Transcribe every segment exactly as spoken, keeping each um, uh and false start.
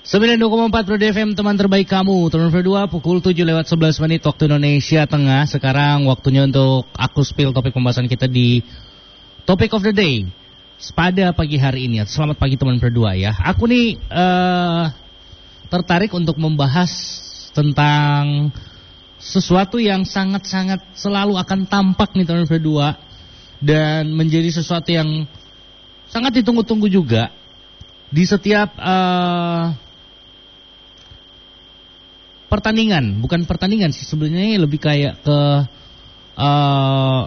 sembilan puluh dua koma empat Pro D F M, teman terbaik kamu. Turn dua pukul tujuh lewat sebelas menit waktu Indonesia Tengah. Sekarang waktunya untuk aku spill topik pembahasan kita di Topic of the Day pada pagi hari ini. Selamat pagi teman berdua ya. Aku nih uh, tertarik untuk membahas tentang sesuatu yang sangat-sangat selalu akan tampak nih teman berdua, dan menjadi sesuatu yang sangat ditunggu-tunggu juga di setiap uh, pertandingan. Bukan pertandingan sih sebenarnya, lebih kayak ke uh,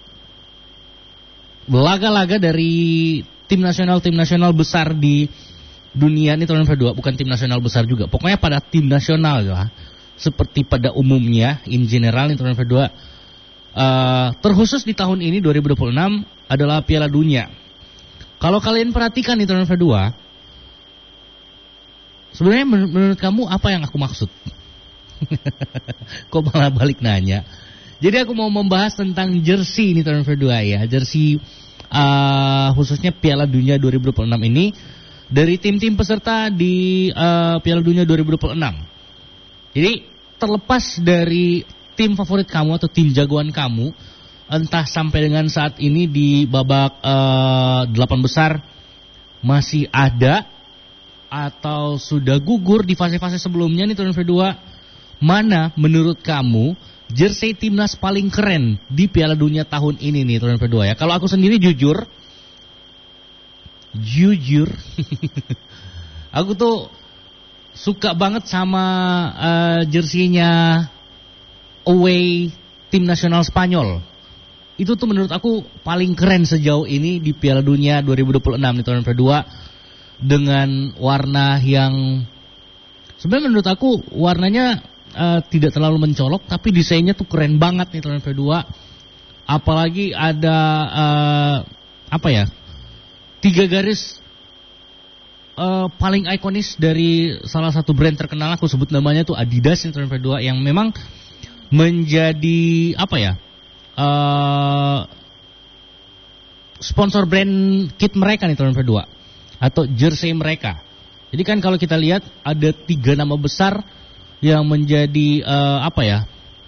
laga-laga dari tim nasional tim nasional besar di dunia ini tahun berdua. Bukan tim nasional besar juga, pokoknya pada tim nasional ya, seperti pada umumnya in general ini tahun berdua. Uh, terkhusus di tahun ini dua ribu dua puluh enam adalah Piala Dunia. Kalau kalian perhatikan di tahun berdua, sebenarnya menur- menurut kamu apa yang aku maksud? Kok malah balik nanya? Jadi aku mau membahas tentang jersey ini tahun berdua ya. Jersey uh, khususnya Piala Dunia dua ribu dua puluh enam ini dari tim-tim peserta di uh, Piala Dunia dua ribu dua puluh enam. Jadi terlepas dari tim favorit kamu atau tim jagoan kamu, entah sampai dengan saat ini di babak uh, delapan besar masih ada atau sudah gugur di fase-fase sebelumnya nih tahun berdua, mana menurut kamu jersey timnas paling keren di Piala Dunia tahun ini nih tahun berdua ya? Kalau aku sendiri jujur, jujur, aku tuh suka banget sama uh, jersey-nya away tim nasional Spanyol. Itu tuh menurut aku paling keren sejauh ini di Piala Dunia dua ribu dua puluh enam nih tahun berdua, dengan warna yang sebenarnya menurut aku warnanya uh, tidak terlalu mencolok, tapi desainnya tuh keren banget nih tahun berdua. Apalagi ada uh, apa ya, tiga garis uh, paling ikonis dari salah satu brand terkenal, aku sebut namanya tuh Adidas nih tahun berdua, yang memang menjadi apa ya, uh, sponsor brand kit mereka nih tahun berdua atau jersey mereka. Jadi kan kalau kita lihat ada tiga nama besar yang menjadi uh, apa ya,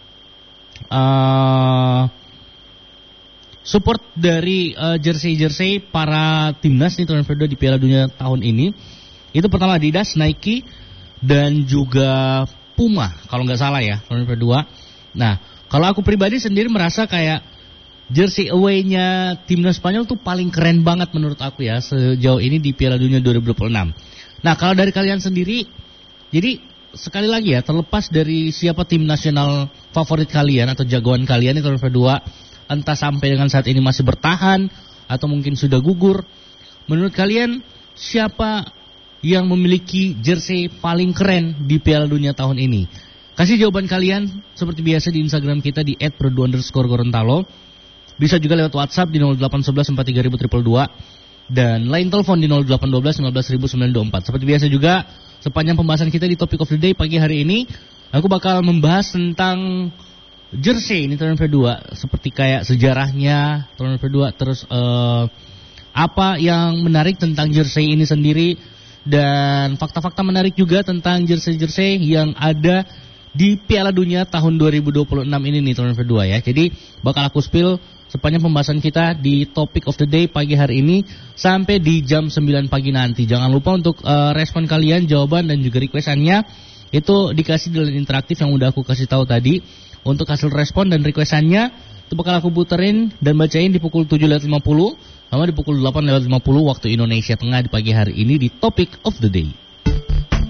uh, support dari uh, jersey-jersey para timnas nih tahun berdua di Piala Dunia tahun ini. Itu pertama Adidas, Nike, dan juga Puma kalau nggak salah ya tahun berdua. Nah, kalau aku pribadi sendiri merasa kayak jersey away-nya timnas Spanyol tuh paling keren banget menurut aku ya sejauh ini di Piala Dunia dua ribu dua puluh enam. Nah, kalau dari kalian sendiri, jadi sekali lagi ya, terlepas dari siapa tim nasional favorit kalian atau jagoan kalian itu berdua, entah sampai dengan saat ini masih bertahan atau mungkin sudah gugur, menurut kalian siapa yang memiliki jersey paling keren di Piala Dunia tahun ini? Kasih jawaban kalian seperti biasa di Instagram kita di et pro dua underscore gorontalo. Bisa juga lewat WhatsApp di nol delapan satu satu empat tiga dua dua dua dan lain telepon di nol delapan satu dua lima belas sembilan dua empat. Seperti biasa juga sepanjang pembahasan kita di Topic of the Day pagi hari ini, aku bakal membahas tentang jersey ini tahun berdua, seperti kayak sejarahnya tahun berdua, terus uh, apa yang menarik tentang jersey ini sendiri, dan fakta-fakta menarik juga tentang jersey-jersey yang ada di Piala Dunia tahun dua ribu dua puluh enam ini nih tahun berdua ya. Jadi bakal aku spill sepanjang pembahasan kita di Topic of the Day pagi hari ini sampai di jam sembilan pagi nanti. Jangan lupa untuk uh, respon kalian, jawaban dan juga requestannya itu dikasih di line interaktif yang udah aku kasih tahu tadi. Untuk hasil respon dan requestannya itu bakal aku puterin dan bacain di pukul tujuh lewat lima puluh sama di pukul delapan lewat lima puluh waktu Indonesia Tengah di pagi hari ini di Topic of the Day.